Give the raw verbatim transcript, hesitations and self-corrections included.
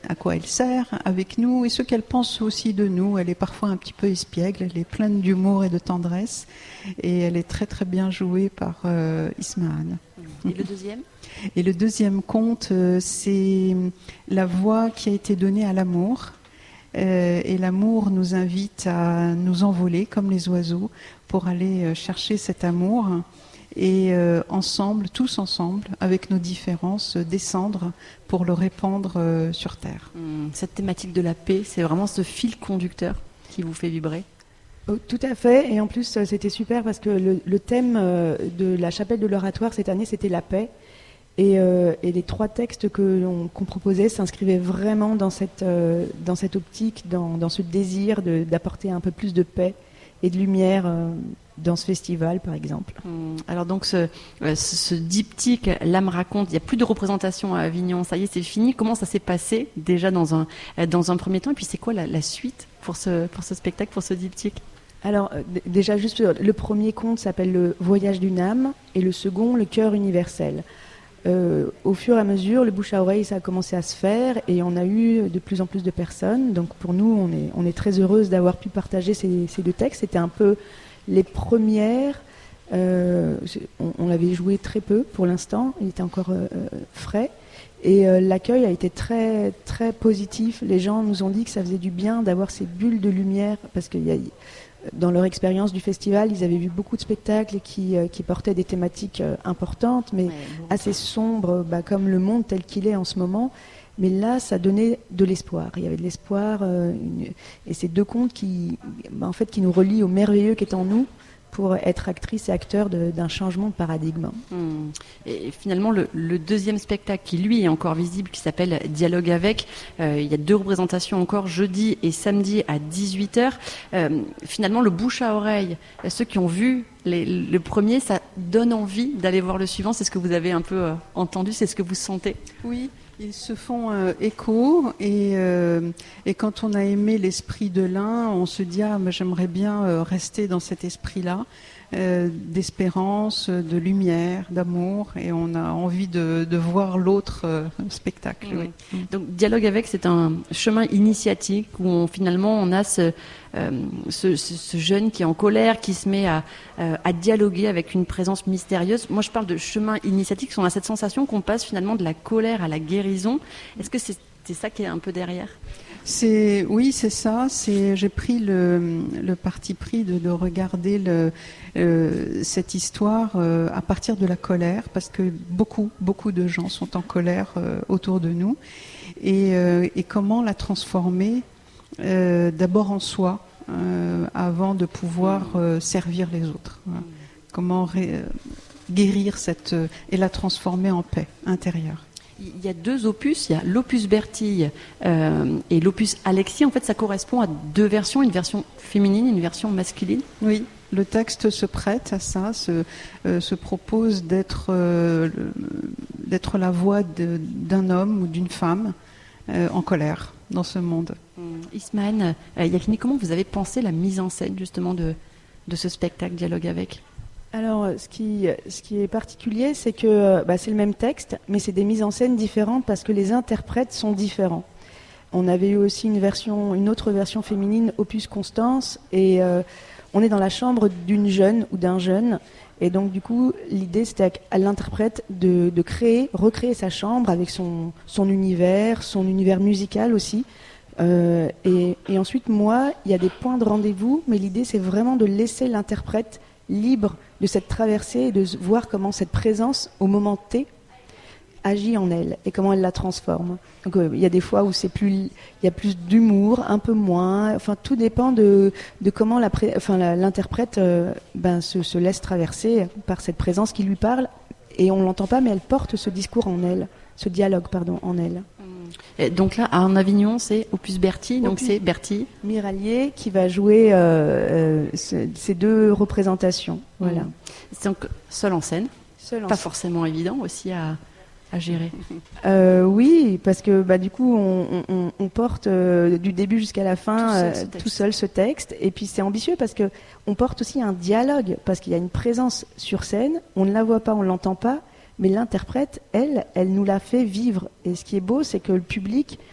à quoi elle sert avec nous et ce qu'elle pense aussi de nous. Elle est parfois un petit peu espiègle, elle est pleine d'humour et de tendresse et elle est très très bien jouée par euh, Ismaël. Et le deuxième ? Et le deuxième conte, euh, c'est la voix qui a été donnée à l'amour. Euh, et l'amour nous invite à nous envoler comme les oiseaux pour aller euh, chercher cet amour et euh, ensemble, tous ensemble, avec nos différences, euh, descendre pour le répandre euh, sur Terre. Cette thématique de la paix, c'est vraiment ce fil conducteur qui vous fait vibrer ? Oh, tout à fait, et en plus c'était super parce que le, le thème de la chapelle de l'oratoire cette année c'était la paix. Et, euh, et les trois textes que l'on, qu'on proposait s'inscrivaient vraiment dans cette, euh, dans cette optique, dans, dans ce désir de, d'apporter un peu plus de paix et de lumière euh, dans ce festival, par exemple. Alors donc ce, ce, ce diptyque, l'âme raconte, il n'y a plus de représentation à Avignon, ça y est, c'est fini. Comment ça s'est passé déjà dans un, dans un premier temps ? Et puis c'est quoi la, la suite pour ce, pour ce spectacle, pour ce diptyque ? Alors d- déjà, juste le premier conte s'appelle Le Voyage d'une âme et le second, Le Cœur universel. Euh, au fur et à mesure, le bouche à oreille, ça a commencé à se faire et on a eu de plus en plus de personnes. Donc pour nous, on est, on est très heureuse d'avoir pu partager ces, ces deux textes. C'était un peu les premières. Euh, on, on l'avait joué très peu pour l'instant. Il était encore euh, frais. Et euh, l'accueil a été très, très positif. Les gens nous ont dit que ça faisait du bien d'avoir ces bulles de lumière parce qu'il y a... Dans leur expérience du festival, ils avaient vu beaucoup de spectacles qui, euh, qui portaient des thématiques euh, importantes, mais ouais, assez sombres, bah, comme le monde tel qu'il est en ce moment. Mais là, ça donnait de l'espoir. Il y avait de l'espoir. Euh, une... Et ces deux contes qui, bah, en fait, qui nous relient au merveilleux qui est en nous pour être actrice et acteur de, d'un changement de paradigme. Hum. Et finalement, le, le deuxième spectacle qui, lui, est encore visible, qui s'appelle Dialogue avec, euh, il y a deux représentations encore, jeudi et samedi à dix-huit heures. Euh, finalement, le bouche à oreille, ceux qui ont vu les, le premier, ça donne envie d'aller voir le suivant. C'est ce que vous avez un peu euh, entendu, c'est ce que vous sentez ? Oui. Ils se font euh, écho et, euh, et quand on a aimé l'esprit de l'un, on se dit ah mais j'aimerais bien euh, rester dans cet esprit-là, euh, d'espérance, de lumière, d'amour, et on a envie de, de voir l'autre euh, spectacle. Mmh. Oui. Donc Dialogue avec, c'est un chemin initiatique où on, finalement on a ce, euh, ce, ce, ce jeune qui est en colère, qui se met à, euh, à dialoguer avec une présence mystérieuse. Moi je parle de chemin initiatique, parce qu'on a cette sensation qu'on passe finalement de la colère à la guérison. Est-ce que c'est, c'est ça qui est un peu derrière ? C'est, oui, c'est ça. C'est, j'ai pris le, le parti pris de, de regarder le, euh, cette histoire euh, à partir de la colère, parce que beaucoup, beaucoup de gens sont en colère euh, autour de nous, et, euh, et comment la transformer euh, d'abord en soi, euh, avant de pouvoir euh, servir les autres. Voilà. Comment ré, euh, guérir cette euh, et la transformer en paix intérieure. Il y a deux opus, il y a l'opus Bertille euh, et l'opus Alexis. En fait, ça correspond à deux versions, une version féminine, une version masculine. Oui, le texte se prête à ça, se, euh, se propose d'être, euh, d'être la voix de, d'un homme ou d'une femme euh, en colère dans ce monde. Mmh. Ismaël, euh, Yakini, comment vous avez pensé la mise en scène justement de, de ce spectacle Dialogue avec ? Alors, ce qui, ce qui est particulier, c'est que bah, c'est le même texte, mais c'est des mises en scène différentes parce que les interprètes sont différents. On avait eu aussi une version, une autre version féminine, Opus Constance, et euh, on est dans la chambre d'une jeune ou d'un jeune, et donc du coup, l'idée c'était à l'interprète de, de créer, recréer sa chambre avec son, son univers, son univers musical aussi. Euh, et, et ensuite, moi, il y a des points de rendez-vous, mais l'idée c'est vraiment de laisser l'interprète libre de cette traversée et de voir comment cette présence, au moment T, agit en elle et comment elle la transforme. Donc euh, il y a des fois où c'est plus, il y a plus d'humour, un peu moins. Enfin, tout dépend de, de comment la, pré, enfin, la, l'interprète euh, ben, se, se laisse traverser par cette présence qui lui parle et on l'entend pas, mais elle porte ce discours en elle, ce dialogue, pardon, en elle. Et donc là, en Avignon, c'est Opus Bertille, donc Opus c'est Bertille Mirallier qui va jouer euh, euh, ces deux représentations. Voilà. Mmh. C'est donc seul en scène, seul en pas scène. Forcément évident aussi à, à gérer. Euh, oui, parce que bah, du coup, on, on, on porte euh, du début jusqu'à la fin tout seul, euh, tout seul ce texte. Et puis c'est ambitieux parce que on porte aussi un dialogue, parce qu'il y a une présence sur scène, on ne la voit pas, on ne l'entend pas, mais l'interprète, elle, elle nous l'a fait vivre. Et ce qui est beau, c'est que le public